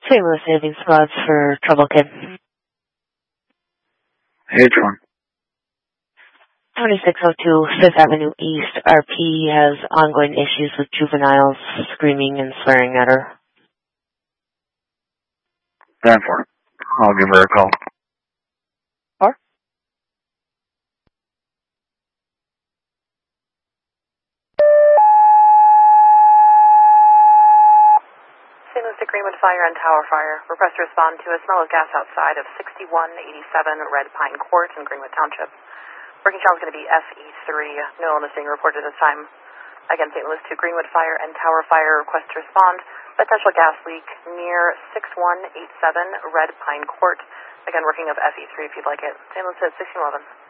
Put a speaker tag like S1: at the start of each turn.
S1: St. Louis Savings Squads for Trouble Kid.
S2: H1.
S1: 2602 Fifth Avenue East. RP has ongoing issues with juveniles screaming and swearing at her.
S2: 10-4. I'll give her a call.
S3: St. Louis to Greenwood Fire and Tower Fire. Request to respond to a smell of gas outside of 6187 Red Pine Court in Greenwood Township. Working channel is going to be FE3. No illness being reported at this time. Again, St. Louis to Greenwood Fire and Tower Fire. Request to respond. Potential gas leak near 6187 Red Pine Court. Again, working of FE3 if you'd like it. St. Louis at 1611.